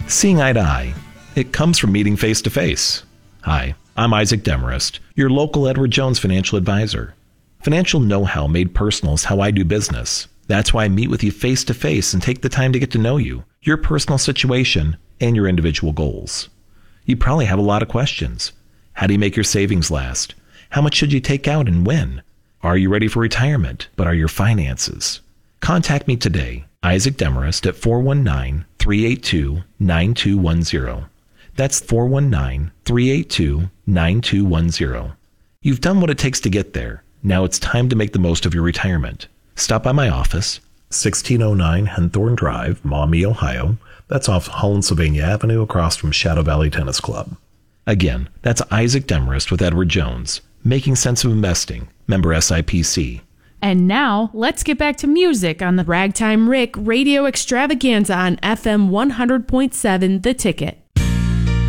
Seeing eye to eye. It comes from meeting face to face. Hi, I'm Isaac Demarest, your local Edward Jones financial advisor. Financial know-how made personal is how I do business. That's why I meet with you face to face and take the time to get to know you, your personal situation, and your individual goals. You probably have a lot of questions. How do you make your savings last? How much should you take out and when? Are you ready for retirement, but are your finances? Contact me today, Isaac Demarest, at 419-382-9210. That's 419-382-9210. You've done what it takes to get there. Now it's time to make the most of your retirement. Stop by my office, 1609 Henthorne Drive, Maumee, Ohio. That's off Holland-Sylvania Avenue across from Shadow Valley Tennis Club. Again, that's Isaac Demarest with Edward Jones, Making Sense of Investing, member SIPC. And now, let's get back to music on the Ragtime Rick Radio Extravaganza on FM 100.7 The Ticket.